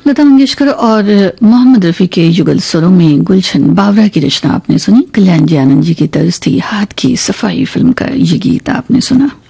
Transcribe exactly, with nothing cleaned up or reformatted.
लता मंगेशकर और मोहम्मद रफी के युगल स्वरों में गुलशन बावरा की रचना आपने सुनी। कल्याण जी आनंद जी की तर्ज थी हाथ की सफाई फिल्म का ये गीत आपने सुना।